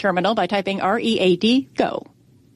terminal by typing READ GO.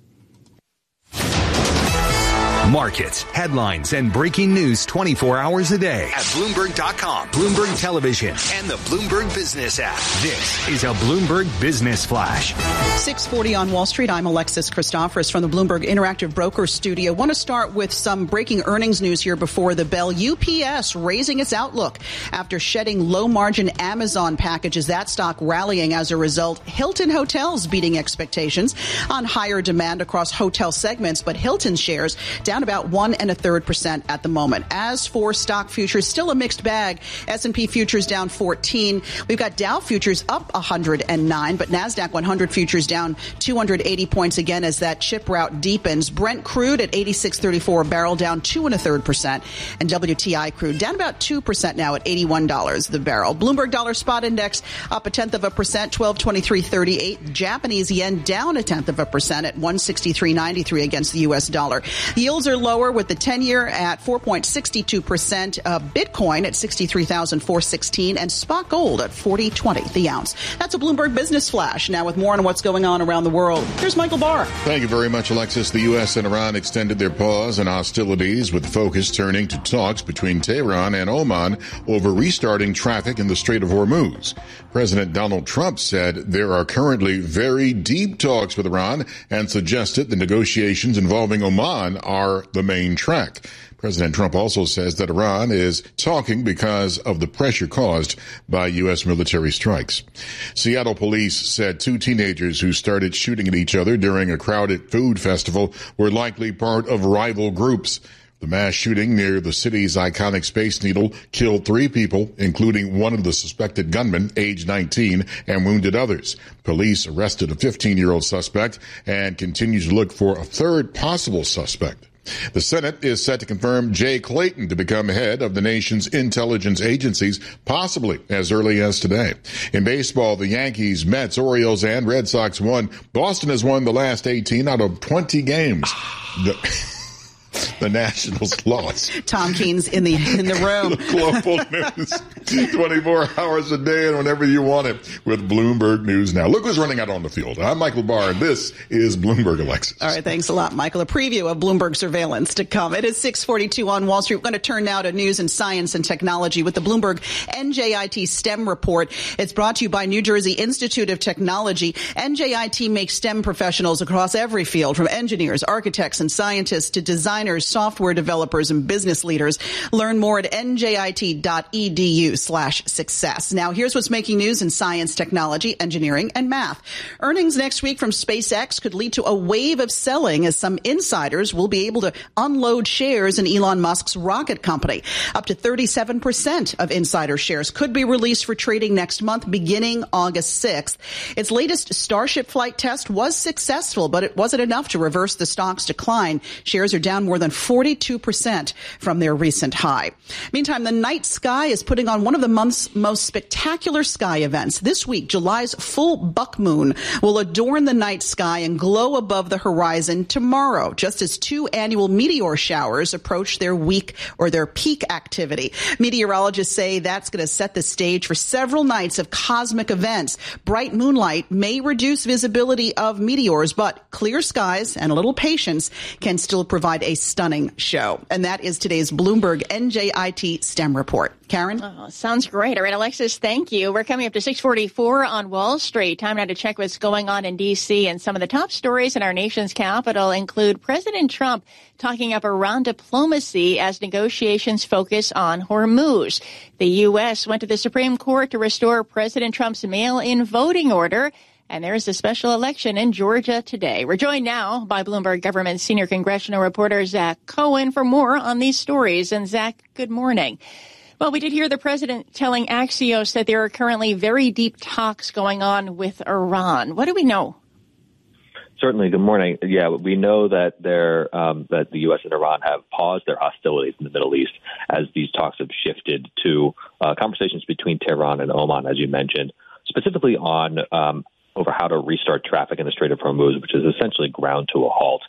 Markets, headlines, and breaking news 24 hours a day at Bloomberg.com, Bloomberg Television, and the Bloomberg Business app. This is a Bloomberg Business Flash. 6:40 on Wall Street. I'm Alexis Christoforous from the Bloomberg Interactive Brokers Studio. Want to start with some breaking earnings news here before the bell. UPS raising its outlook after shedding low-margin Amazon packages. That stock rallying as a result. Hilton Hotels beating expectations on higher demand across hotel segments, but Hilton shares down about 1 1/3% at the moment. As for stock futures, still a mixed bag. S&P futures down 14. We've got Dow futures up 109, but NASDAQ 100 futures down 280 points again as that chip rout deepens. Brent crude at $86.34 a barrel, down 2 1/3%, and WTI crude down about 2% now at $81 the barrel. Bloomberg Dollar Spot Index up 0.1%, 1223.38. Japanese yen down 0.1% at 163.93 against the U.S. dollar. Yields are lower with the 10-year at 4.62%, Bitcoin at 63,416, and spot gold at 40.20 the ounce. That's a Bloomberg Business Flash. Now with more on what's going on around the world, here's Michael Barr. Thank you very much, Alexis. The U.S. and Iran extended their pause in hostilities, with focus turning to talks between Tehran and Oman over restarting traffic in the Strait of Hormuz. President Donald Trump said there are currently very deep talks with Iran and suggested the negotiations involving Oman are the main track. President Trump also says that Iran is talking because of the pressure caused by U.S. military strikes. Seattle police said 2 teenagers who started shooting at each other during a crowded food festival were likely part of rival groups. The mass shooting near the city's iconic Space Needle killed 3 people, including one of the suspected gunmen, age 19, and wounded others. Police arrested a 15-year-old suspect and continue to look for a third possible suspect. The Senate is set to confirm Jay Clayton to become head of the nation's intelligence agencies, possibly as early as today. In baseball, the Yankees, Mets, Orioles, and Red Sox won. Boston has won the last 18 out of 20 games. The Nationals lost. Tom Keene's in the room. Global news, 24 hours a day and whenever you want it with Bloomberg News Now. Look who's running out on the field. I'm Michael Barr, and this is Bloomberg Alexis. All right, thanks a lot, Michael. A preview of Bloomberg surveillance to come. It is 6:42 on Wall Street. We're going to turn now to news and science and technology with the Bloomberg NJIT STEM report. It's brought to you by New Jersey Institute of Technology. NJIT makes STEM professionals across every field, from engineers, architects, and scientists to designers, software developers, and business leaders. Learn more at njit.edu/success. Now, here's what's making news in science, technology, engineering, and math. Earnings next week from SpaceX could lead to a wave of selling as some insiders will be able to unload shares in Elon Musk's rocket company. Up to 37% of insider shares could be released for trading next month, beginning August 6th. Its latest Starship flight test was successful, but it wasn't enough to reverse the stock's decline. Shares are down more than 42% from their recent high. Meantime, the night sky is putting on one of the month's most spectacular sky events. This week, July's full buck moon will adorn the night sky and glow above the horizon tomorrow, just as 2 annual meteor showers approach their peak activity. Meteorologists say that's going to set the stage for several nights of cosmic events. Bright moonlight may reduce visibility of meteors, but clear skies and a little patience can still provide a stunning show. And that is today's Bloomberg NJIT STEM report. Karen? Oh, sounds great. All right, Alexis, thank you. We're coming up to 6:44 on Wall Street. Time now to check what's going on in D.C. And some of the top stories in our nation's capital include President Trump talking up Iran diplomacy as negotiations focus on Hormuz. The U.S. went to the Supreme Court to restore President Trump's mail-in voting order. And there is a special election in Georgia today. We're joined now by Bloomberg Government Senior Congressional Reporter Zach Cohen for more on these stories. And Zach, good morning. Well, we did hear the president telling Axios that there are currently very deep talks going on with Iran. What do we know? Certainly. Good morning. Yeah, we know that that the U.S. and Iran have paused their hostilities in the Middle East as these talks have shifted to conversations between Tehran and Oman, as you mentioned, specifically on over how to restart traffic in the Strait of Hormuz, which is essentially ground to a halt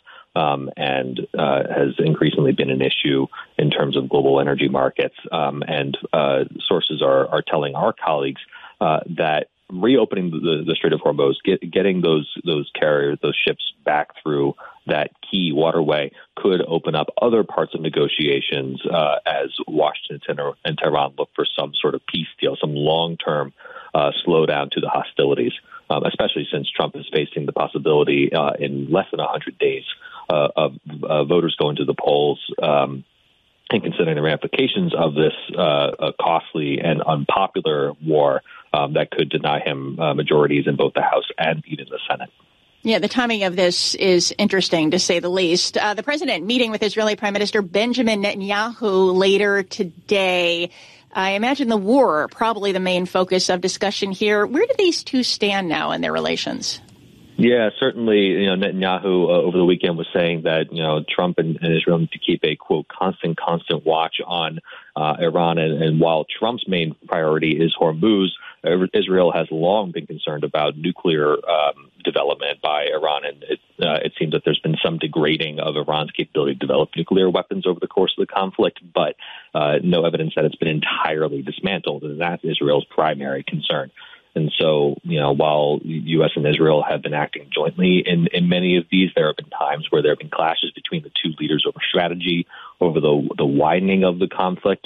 and has increasingly been an issue in terms of global energy markets. And sources are telling our colleagues that reopening the Strait of Hormuz, getting those carriers, those ships back through that key waterway could open up other parts of negotiations as Washington and Tehran look for some sort of peace deal, some long-term slowdown to the hostilities, especially since Trump is facing the possibility in less than 100 days of voters going to the polls and considering the ramifications of this costly and unpopular war that could deny him majorities in both the House and even the Senate. Yeah, the timing of this is interesting, to say the least. The president meeting with Israeli Prime Minister Benjamin Netanyahu later today. I imagine the war probably the main focus of discussion here. Where do these two stand now in their relations? Yeah, certainly, Netanyahu over the weekend was saying that, Trump and Israel need to keep a, quote, constant watch on Iran. And while Trump's main priority is Hormuz, Israel has long been concerned about nuclear development by Iran. And it seems that there's been some degrading of Iran's capability to develop nuclear weapons over the course of the conflict, but no evidence that it's been entirely dismantled. And that's Israel's primary concern. And so, while the U.S. and Israel have been acting jointly in many of these, there have been times where there have been clashes between the two leaders over strategy, over the widening of the conflict.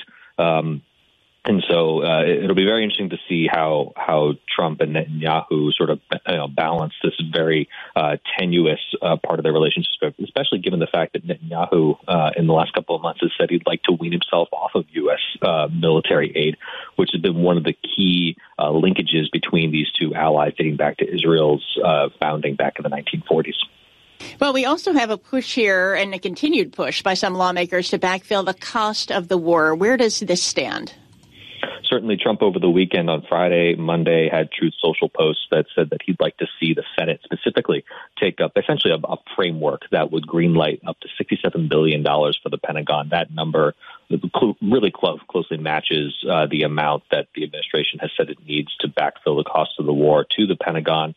And so it'll be very interesting to see how Trump and Netanyahu sort of balance this very tenuous part of their relationship, especially given the fact that Netanyahu in the last couple of months has said he'd like to wean himself off of U.S. military aid, which has been one of the key linkages between these two allies dating back to Israel's founding back in the 1940s. Well, we also have a push here and a continued push by some lawmakers to backfill the cost of the war. Where does this stand? Certainly, Trump over the weekend on Friday, Monday, had Truth Social posts that said that he'd like to see the Senate specifically take up essentially a framework that would greenlight up to $67 billion for the Pentagon. That number really closely matches the amount that the administration has said it needs to backfill the cost of the war to the Pentagon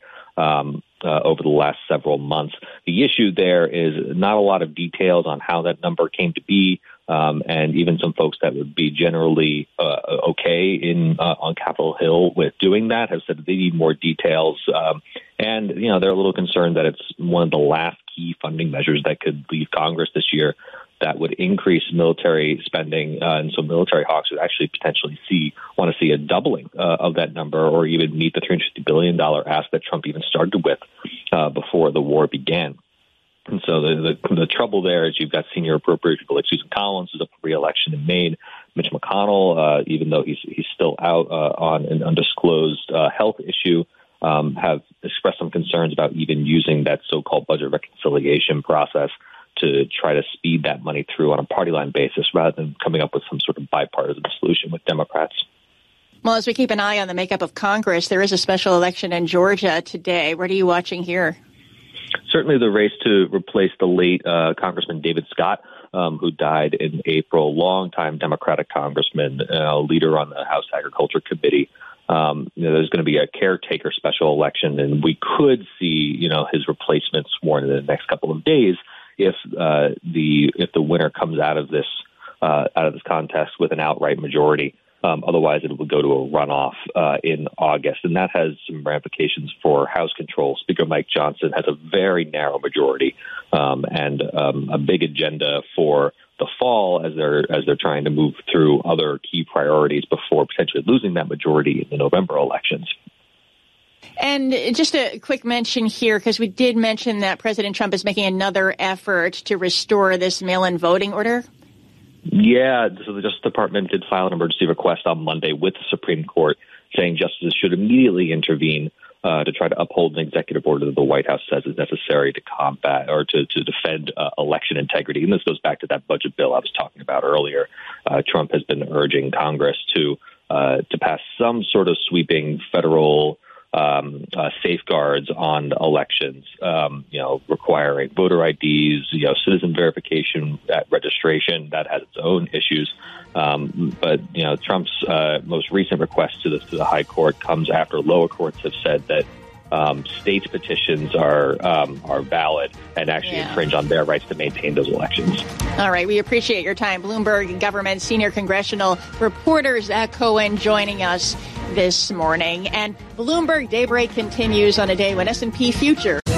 over the last several months. The issue there is not a lot of details on how that number came to be. And even some folks that would be generally okay on Capitol Hill with doing that have said that they need more details. And they're a little concerned that it's one of the last key funding measures that could leave Congress this year that would increase military spending. And so military hawks would actually potentially want to see a doubling of that number, or even meet the $350 billion ask that Trump even started with before the war began. And so the trouble there is you've got senior appropriate people like Susan Collins, who's up for re-election in Maine. Mitch McConnell, even though he's still out on an undisclosed health issue, have expressed some concerns about even using that so-called budget reconciliation process to try to speed that money through on a party line basis rather than coming up with some sort of bipartisan solution with Democrats. Well, as we keep an eye on the makeup of Congress, there is a special election in Georgia today. What are you watching here? Certainly the race to replace the late Congressman David Scott, who died in April, longtime Democratic congressman, leader on the House Agriculture Committee. There's going to be a caretaker special election, and we could see, his replacement sworn in the next couple of days if the winner comes out of this contest with an outright majority. Otherwise, it would go to a runoff in August, and that has some ramifications for House control. Speaker Mike Johnson has a very narrow majority and a big agenda for the fall as they're trying to move through other key priorities before potentially losing that majority in the November elections. And just a quick mention here, because we did mention that President Trump is making another effort to restore this mail-in voting order. Yeah, so the Justice Department did file an emergency request on Monday with the Supreme Court saying justices should immediately intervene to try to uphold an executive order that the White House says is necessary to combat or to defend election integrity. And this goes back to that budget bill I was talking about earlier. Trump has been urging Congress to pass some sort of sweeping federal safeguards on elections, requiring voter IDs, citizen verification at registration. That has its own issues. But Trump's most recent request to the high court comes after lower courts have said that states' petitions are valid and actually infringe on their rights to maintain those elections. All right. We appreciate your time. Bloomberg Government senior congressional reporter Zach Cohen joining us. this morning. And Bloomberg Daybreak continues on a day when S&P futures